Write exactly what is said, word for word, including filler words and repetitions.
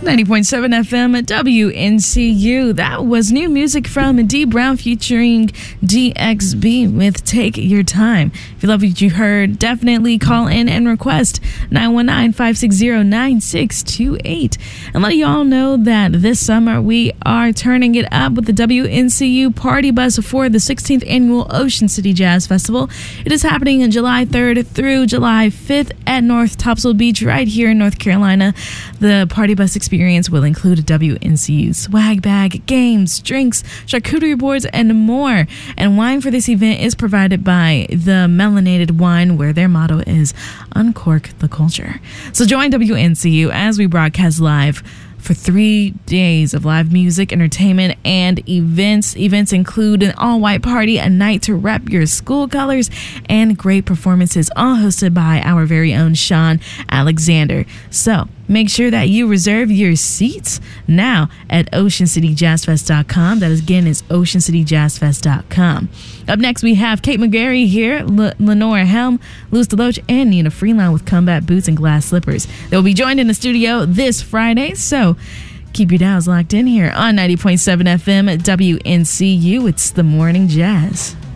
ninety point seven F M at W N C U. That was new music from D Brown featuring D X B with Take Your Time. If you love what you heard, definitely call in and request nine one nine, five six zero, nine six two eight. And let you all know that this summer we are turning it up with the W N C U Party Bus for the sixteenth Annual Ocean City Jazz Festival. It is happening on July third through July fifth at North Topsail Beach right here in North Carolina. The Party Bus experience will include a W N C U swag bag, games, drinks, charcuterie boards, and more. And wine for this event is provided by the Melanated Wine, where their motto is Uncork the Culture. So join W N C U as we broadcast live for three days of live music, entertainment, and events. Events include an all-white party, a night to rep your school colors, and great performances, all hosted by our very own Sean Alexander. So make sure that you reserve your seats now at ocean city jazz fest dot com. That is, again, is ocean city jazz fest dot com. Up next, we have Kate McGarry here, L- Lenora Helm, Louis Deloach, and Nina Freeline with Combat Boots and Glass Slippers. They'll be joined in the studio this Friday, so keep your dials locked in here on ninety point seven F M at W N C U. It's the Morning Jazz.